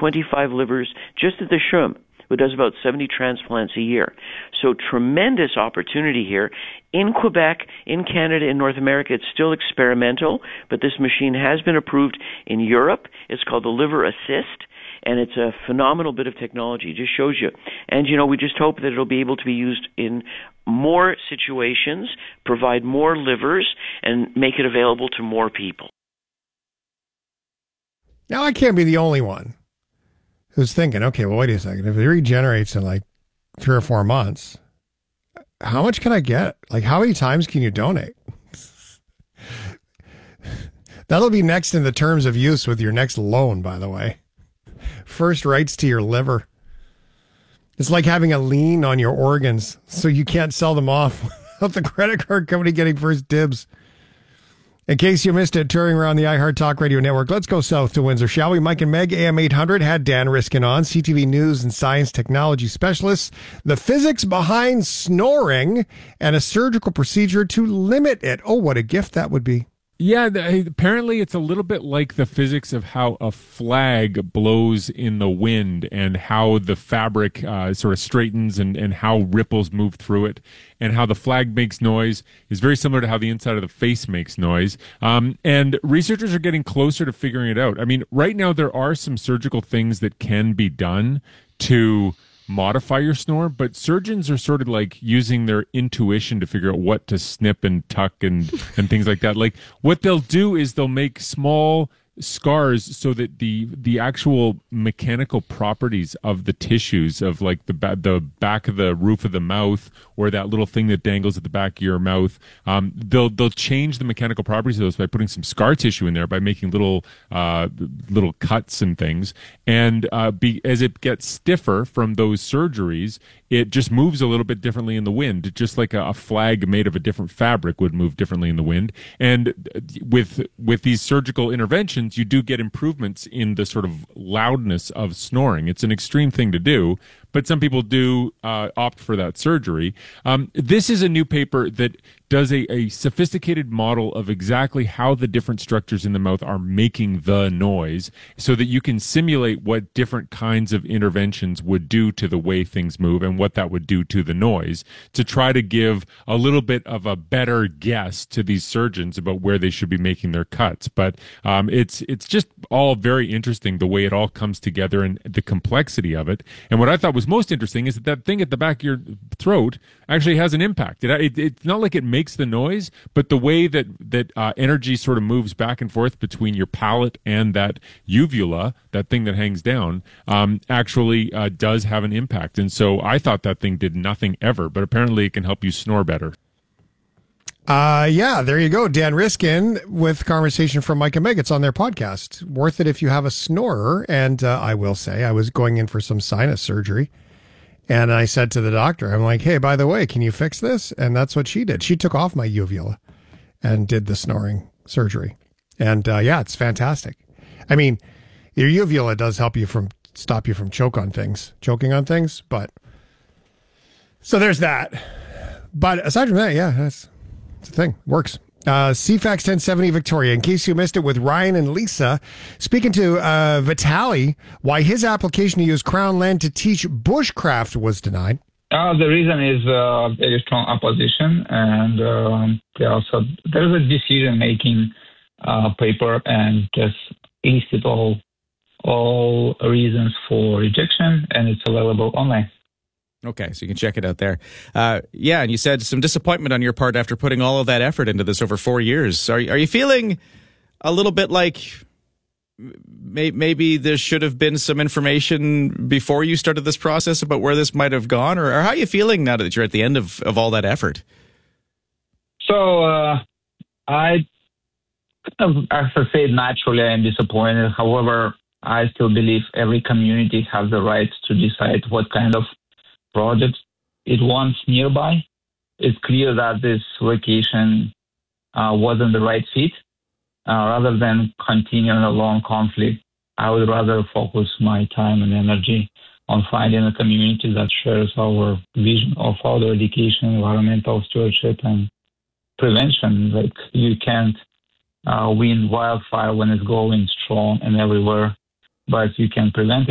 25 livers just at the CHUM, who does about 70 transplants a year. So tremendous opportunity here. In Quebec, in Canada, in North America, it's still experimental, but this machine has been approved in Europe. It's called the Liver Assist, and it's a phenomenal bit of technology. It just shows you. And, we just hope that it'll be able to be used in more situations, provide more livers, and make it available to more people. Now, I can't be the only one who's thinking, okay, well, wait a second. If it regenerates in like 3 or 4 months, how much can I get? Like, how many times can you donate? That'll be next in the terms of use with your next loan, by the way. First rights to your liver. It's like having a lien on your organs, so you can't sell them off without the credit card company getting first dibs. In case you missed it, touring around the iHeart Talk Radio Network, let's go south to Windsor, shall we? Mike and Meg, AM 800, had Dan Riskin on, CTV News and Science Technology Specialists, the physics behind snoring, and a surgical procedure to limit it. Oh, what a gift that would be. Yeah, apparently it's a little bit like the physics of how a flag blows in the wind and how the fabric sort of straightens and how ripples move through it, and how the flag makes noise is very similar to how the inside of the face makes noise. And researchers are getting closer to figuring it out. I mean, right now there are some surgical things that can be done to modify your snore, but surgeons are sort of like using their intuition to figure out what to snip and tuck and things like that. Like, what they'll do is they'll make small scars so that the actual mechanical properties of the tissues of like the back of the roof of the mouth, or that little thing that dangles at the back of your mouth, they'll change the mechanical properties of those by putting some scar tissue in there, by making little cuts and things, and as it gets stiffer from those surgeries, it just moves a little bit differently in the wind, just like a flag made of a different fabric would move differently in the wind. And with these surgical interventions, you do get improvements in the sort of loudness of snoring. It's an extreme thing to do, but some people do opt for that surgery. This is a new paper that does a sophisticated model of exactly how the different structures in the mouth are making the noise, so that you can simulate what different kinds of interventions would do to the way things move and what that would do to the noise, to try to give a little bit of a better guess to these surgeons about where they should be making their cuts. But it's just all very interesting, the way it all comes together and the complexity of it. And what I thought was most interesting is that thing at the back of your throat actually has an impact. It's not like it makes the noise, but the way that energy sort of moves back and forth between your palate and that uvula, that thing that hangs down, actually does have an impact. And so I thought that thing did nothing ever, but apparently it can help you snore better. Yeah, there you go. Dan Riskin with Conversation from Mike and Meg. It's on their podcast. Worth it if you have a snorer. And I will say, I was going in for some sinus surgery, and I said to the doctor, I'm like, hey, by the way, can you fix this? And that's what she did. She took off my uvula and did the snoring surgery. And yeah, it's fantastic. I mean, your uvula does help you stop you from choking on things. But so there's that. But aside from that, yeah, it's a thing. Works. CFAX 1070 Victoria, in case you missed it, with Ryan and Lisa, speaking to Vitali, why his application to use Crown land to teach bushcraft was denied. The reason is very strong opposition, and there's a decision-making paper, and just listed all reasons for rejection, and it's available online. Okay, so you can check it out there. Yeah, and you said some disappointment on your part after putting all of that effort into this over 4 years. Are you feeling a little bit like maybe there should have been some information before you started this process about where this might have gone? Or how are you feeling now that you're at the end of all that effort? So I kind of, as I said, naturally I'm disappointed. However, I still believe every community has the right to decide what kind of projects it wants nearby. It's clear that this location wasn't the right fit. Rather than continuing a long conflict, I would rather focus my time and energy on finding a community that shares our vision of outdoor education, environmental stewardship, and prevention. Like, you can't win wildfire when it's going strong and everywhere, but you can prevent it.